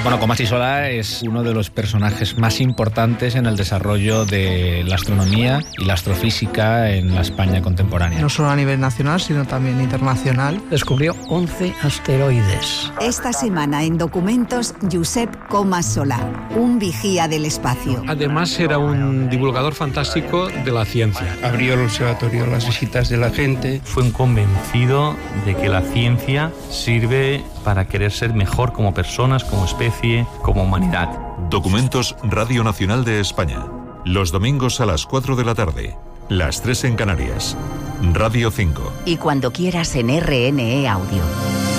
Bueno, Comas Solà es uno de los personajes más importantes en el desarrollo de la astronomía y la astrofísica en la España contemporánea. No solo a nivel nacional, sino también internacional. Descubrió 11 asteroides. Esta semana en Documentos, Josep Comas Solà, un vigía del espacio. Además era un divulgador fantástico de la ciencia. Abrió el observatorio a las visitas de la gente. Fue un convencido de que la ciencia sirve para querer ser mejor como personas, como especie, como humanidad. Documentos Radio Nacional de España. Los domingos a las 4 de la tarde. Las 3 en Canarias. Radio 5. Y cuando quieras en RNE Audio.